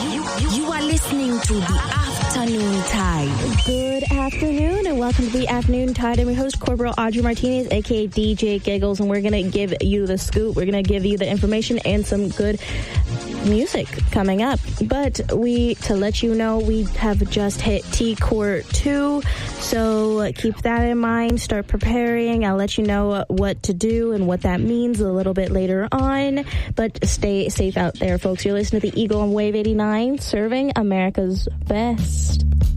You are listening to The Afternoon Tide. Good afternoon and welcome to The Afternoon Tide. I'm your host, Corporal Audrey Martinez, aka DJ Giggles, and we're going to give you the scoop. We're going to give you the information and some good music coming up. But to let you know, we have just hit T-Core 2, so keep that in mind. Start preparing. I'll let you know what to do and what that means a little bit later on. But stay safe out there, folks. You're listening to the Eagle on Wave 89, serving America's best.